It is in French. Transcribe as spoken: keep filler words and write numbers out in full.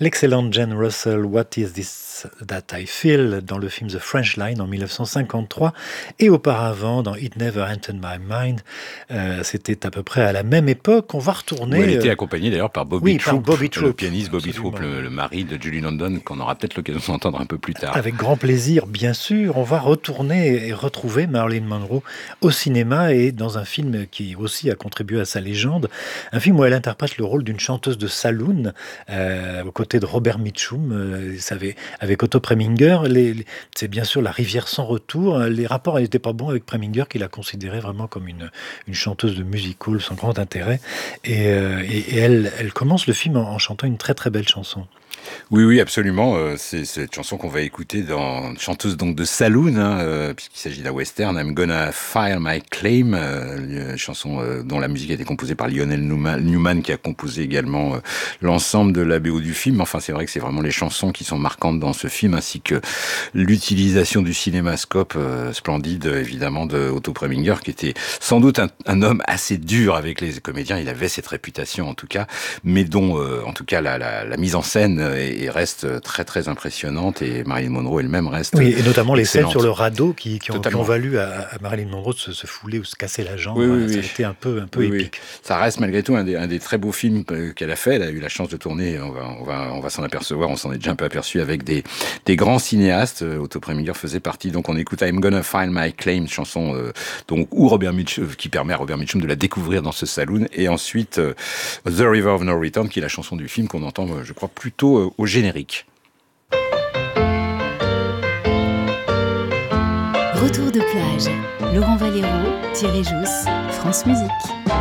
L'excellente Jane Russell, What is this that I feel, dans le film The French Line en dix-neuf cent cinquante-trois, et auparavant dans It Never Entered My Mind. Euh, c'était à peu près à la même époque. On va retourner. Où elle était euh, accompagnée d'ailleurs par Bobby oui, par Troup, Bobby le Troup, pianiste Bobby absolument. Troup, le, le mari de Julie London, qu'on aura peut-être l'occasion d'entendre un peu plus tard. Avec grand plaisir, bien sûr. On va retourner et retrouver Marilyn Monroe au cinéma et dans un film qui aussi a contribué à sa légende. Un film où elle interprète le rôle d'une chanteuse de saloon euh, aux côtés de Robert Mitchum, euh, avec, avec Otto Preminger. Les, les, c'est bien sûr La rivière sans retour. Les rapports n'étaient pas bons avec Preminger, qui la considérait vraiment comme une, une chanteuse de music-hall sans grand intérêt. Et, euh, et, et elle, elle commence le film en, en chantant une très très belle chanson. Oui, oui, absolument. Euh, c'est cette chanson qu'on va écouter dans chanteuse donc de saloon, hein, euh, puisqu'il s'agit d'un western. I'm Gonna File My Claim, euh, chanson euh, dont la musique a été composée par Lionel Newman, Newman qui a composé également euh, l'ensemble de la B O du film. Enfin, c'est vrai que c'est vraiment les chansons qui sont marquantes dans ce film, ainsi que l'utilisation du cinémascope euh, splendide, évidemment, de Otto Preminger, qui était sans doute un, un homme assez dur avec les comédiens. Il avait cette réputation, en tout cas, mais dont, euh, en tout cas, la, la, la mise en scène et, et reste très très impressionnante, et Marilyn Monroe elle-même reste oui, et notamment excellente. Les scènes sur le radeau qui, qui, ont, qui ont valu à, à Marilyn Monroe de se, se fouler ou se casser la jambe. Oui, oui, voilà, oui. Ça a été un peu, un peu oui, épique. Oui. Ça reste malgré tout un des, un des très beaux films qu'elle a fait. Elle a eu la chance de tourner, on va, on va, on va s'en apercevoir, on s'en est déjà un peu aperçu avec des, des grands cinéastes. Otto Preminger faisait partie, donc on écoute I'm Gonna Find My Claim, chanson euh, donc, où Robert Mitchum, qui permet à Robert Mitchum de la découvrir dans ce saloon, et ensuite euh, The River of No Return, qui est la chanson du film qu'on entend, je crois, plutôt euh, au générique. Retour de plage, Laurent Valero, Thierry Jousse, France Musique.